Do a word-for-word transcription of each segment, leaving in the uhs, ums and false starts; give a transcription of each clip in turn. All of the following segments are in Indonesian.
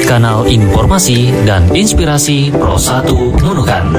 kanal informasi dan inspirasi Pro satu Nunukan.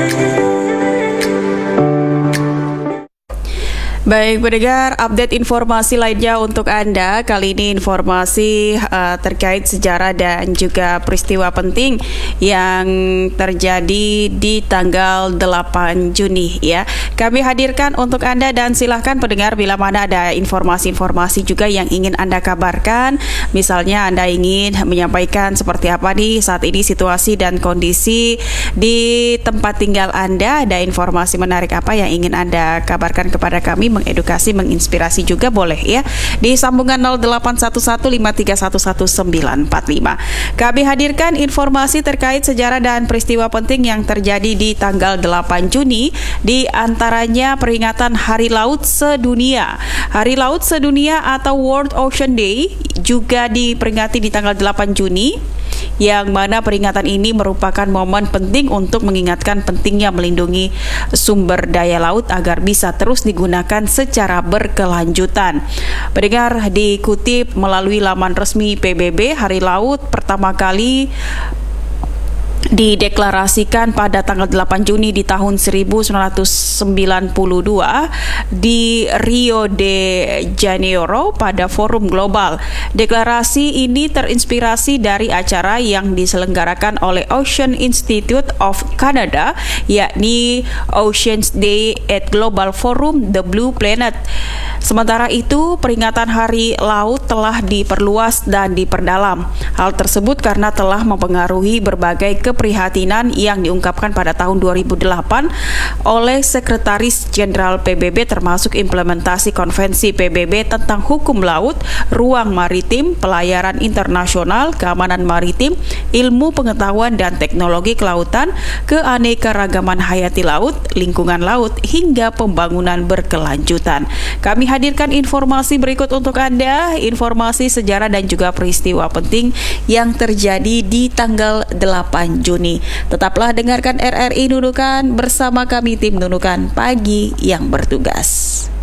Baik pendengar, update informasi lainnya untuk Anda. Kali ini informasi uh, terkait sejarah dan juga peristiwa penting yang terjadi di tanggal delapan Juni ya. Kami hadirkan untuk Anda dan silahkan pendengar bila mana ada informasi-informasi juga yang ingin Anda kabarkan. Misalnya Anda ingin menyampaikan seperti apa nih saat ini situasi dan kondisi di tempat tinggal Anda. Ada informasi menarik apa yang ingin Anda kabarkan kepada kami, mengedukasi, menginspirasi juga boleh ya di sambungan nol delapan satu satu lima tiga satu satu sembilan empat lima. Kami hadirkan informasi terkait sejarah dan peristiwa penting yang terjadi di tanggal delapan Juni, di antaranya peringatan Hari Laut Sedunia. Hari Laut Sedunia atau World Ocean Day juga diperingati di tanggal delapan Juni, yang mana peringatan ini merupakan momen penting untuk mengingatkan pentingnya melindungi sumber daya laut agar bisa terus digunakan secara berkelanjutan. Pendengar, dikutip melalui laman resmi P B B, Hari Laut pertama kali dideklarasikan pada tanggal delapan Juni di tahun seribu sembilan ratus sembilan puluh dua di Rio de Janeiro pada Forum Global. Deklarasi ini terinspirasi dari acara yang diselenggarakan oleh Ocean Institute of Canada, yakni Oceans Day at Global Forum The Blue Planet. Sementara itu, peringatan Hari Laut telah diperluas dan diperdalam. Hal tersebut karena telah mempengaruhi berbagai keprihatinan yang diungkapkan pada tahun dua ribu delapan oleh Sekretaris Jenderal P B B, termasuk implementasi Konvensi P B B tentang hukum laut, ruang maritim, pelayaran internasional, keamanan maritim, ilmu pengetahuan dan teknologi kelautan, keanekaragaman hayati laut, lingkungan laut, hingga pembangunan berkelanjutan. Kami hadirkan informasi berikut untuk Anda, informasi sejarah dan juga peristiwa penting yang terjadi di tanggal delapan Juni. Tetaplah dengarkan R R I Nunukan bersama kami tim Nunukan Pagi yang bertugas.